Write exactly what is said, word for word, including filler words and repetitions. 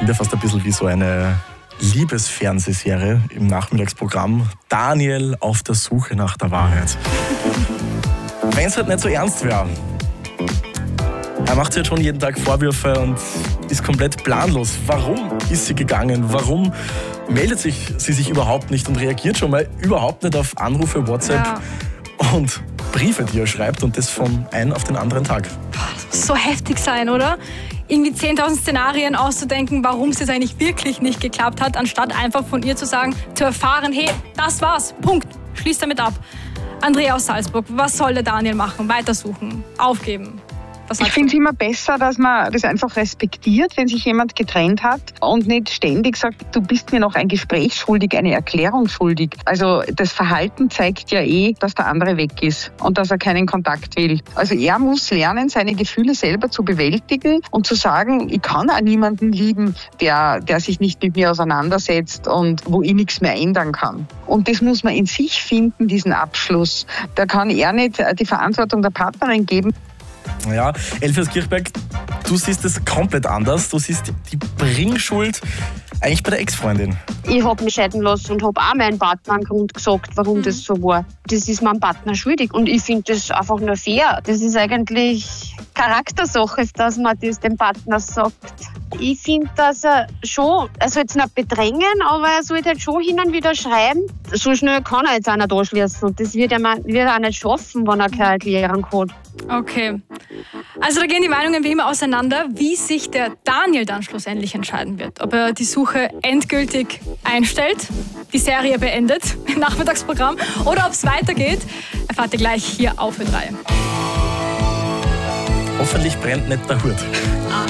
klingt ja fast ein bisschen wie so eine Liebesfernsehserie im Nachmittagsprogramm. Daniel auf der Suche nach der Wahrheit. Wenn es halt nicht so ernst wäre. Er macht sich jetzt schon jeden Tag Vorwürfe und ist komplett planlos. Warum ist sie gegangen? Warum meldet sich sie sich überhaupt nicht und reagiert schon mal überhaupt nicht auf Anrufe, WhatsApp Ja. und Briefe, die er schreibt, und das von einem auf den anderen Tag? Das muss so heftig sein, oder? Irgendwie zehntausend Szenarien auszudenken, warum es jetzt eigentlich wirklich nicht geklappt hat, anstatt einfach von ihr zu sagen, zu erfahren, hey, das war's, Punkt, schließ damit ab. Andrea aus Salzburg, was soll der Daniel machen? Weitersuchen, aufgeben? Ich finde es immer besser, dass man das einfach respektiert, wenn sich jemand getrennt hat und nicht ständig sagt, du bist mir noch ein Gespräch schuldig, eine Erklärung schuldig. Also das Verhalten zeigt ja eh, dass der andere weg ist und dass er keinen Kontakt will. Also er muss lernen, seine Gefühle selber zu bewältigen und zu sagen, ich kann auch niemanden lieben, der, der sich nicht mit mir auseinandersetzt und wo ich nichts mehr ändern kann. Und das muss man in sich finden, diesen Abschluss. Da kann er nicht die Verantwortung der Partnerin geben. Ja, Elfi aus Kirchberg, du siehst es komplett anders. Du siehst die Bringschuld eigentlich bei der Ex-Freundin. Ich habe mich scheiden lassen und habe auch meinem Partner einen Grund gesagt, warum mhm. das so war. Das ist meinem Partner schuldig und ich finde das einfach nur fair. Das ist eigentlich Charaktersache, dass man das dem Partner sagt. Ich finde, dass er schon, er soll jetzt nicht bedrängen, aber er sollte halt schon hin und wieder schreiben. So schnell kann er jetzt auch nicht anschließen und das wird er, wird er auch nicht schaffen, wenn er keine Erklärung hat. Okay. Also da gehen die Meinungen wie immer auseinander, wie sich der Daniel dann schlussendlich entscheiden wird. Ob er die Suche endgültig einstellt, die Serie beendet im Nachmittagsprogramm oder ob es weitergeht, erfahrt ihr gleich hier auf Ö drei. Hoffentlich brennt nicht der Hut. Ah.